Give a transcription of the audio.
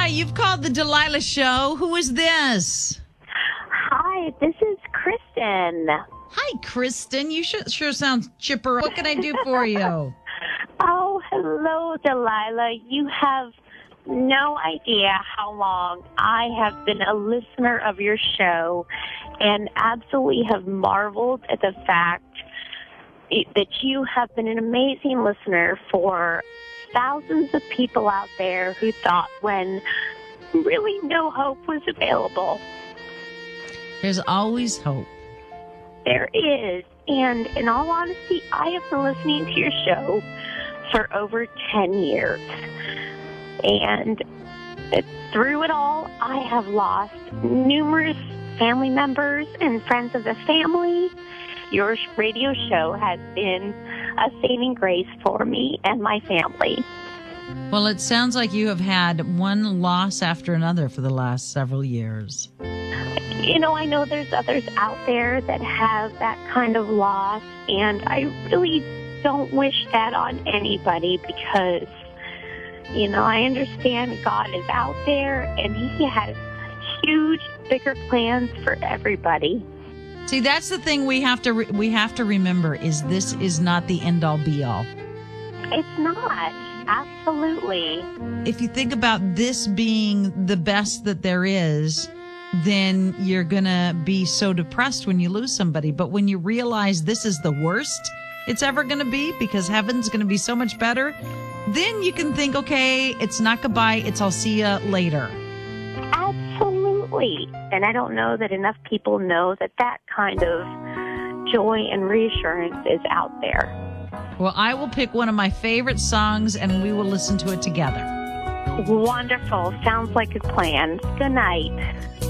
Hi, you've called the Delilah Show. Who is this? Hi, this is Kristen. Hi, Kristen. You sure sound chipper. What can I do for you? Oh, hello, Delilah. You have no idea how long I have been a listener of your show and absolutely have marveled at the fact that you have been an amazing listener for thousands of people out there who thought when really no hope was available. There's always hope. There is. And in all honesty, I have been listening to your show for over 10 years. And through it all, I have lost numerous family members and friends of the family. Your radio show has been a saving grace for me and my family. Well, it sounds like you have had one loss after another for the last several years. You know, I know there's others out there that have that kind of loss, and I really don't wish that on anybody because, you know, I understand God is out there and He has huge, bigger plans for everybody. See, that's the thing we have to remember is this is not the end all be all. It's not. Absolutely. If you think about this being the best that there is, then you're going to be so depressed when you lose somebody. But when you realize this is the worst it's ever going to be because heaven's going to be so much better, then you can think, okay, it's not goodbye. It's I'll see you later. Absolutely. And I don't know that enough people know that that kind of joy and reassurance is out there. Well, I will pick one of my favorite songs and we will listen to it together. Wonderful. Sounds like a plan. Good night.